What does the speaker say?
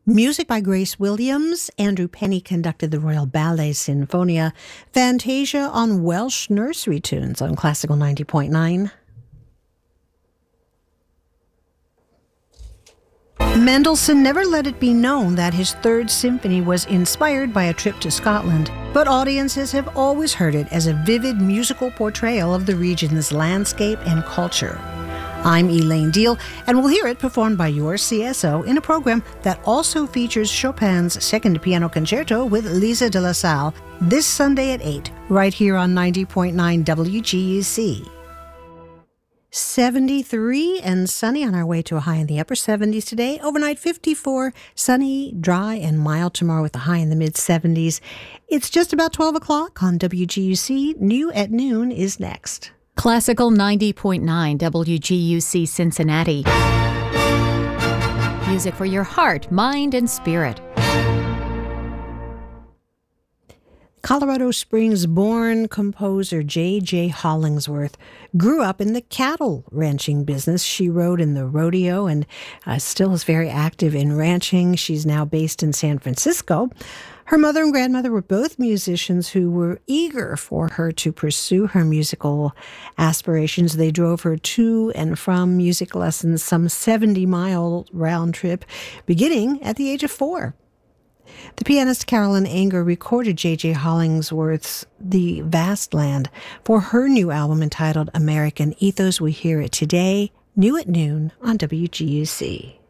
Music by Grace Williams. Andrew Penny conducted the Royal Ballet Sinfonia. Fantasia on Welsh nursery tunes on Classical 90.9. Mendelssohn never let it be known that his Third Symphony was inspired by a trip to Scotland, but audiences have always heard it as a vivid musical portrayal of the region's landscape and culture. I'm Elaine Deal, and we'll hear it performed by your CSO in a program that also features Chopin's Second Piano Concerto with Lisa de la Salle this Sunday at 8, right here on 90.9 WGUC. 73 and sunny on our way to a high in the upper 70s today. Overnight 54, sunny, dry, and mild tomorrow with a high in the mid-70s. It's just about 12 o'clock on WGUC. New at Noon is next. Classical 90.9 WGUC Cincinnati. Music for your heart, mind, and spirit. Colorado Springs-born composer J.J. Hollingsworth grew up in the cattle ranching business. She rode in the rodeo and still is very active in ranching. She's now based in San Francisco. Her mother and grandmother were both musicians who were eager for her to pursue her musical aspirations. They drove her to and from music lessons, some 70-mile round trip, beginning at the age of 4. The pianist Carolyn Anger recorded J.J. Hollingsworth's The Vast Land for her new album entitled American Ethos. We hear it today, new at noon on WGUC.